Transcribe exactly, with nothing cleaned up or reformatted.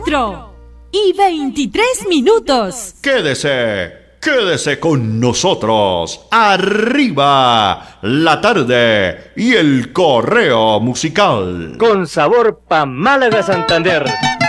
cuatro y veintitrés minutos. Quédese, quédese con nosotros. Arriba la tarde y el correo musical. Con sabor pa' Málaga, Santander.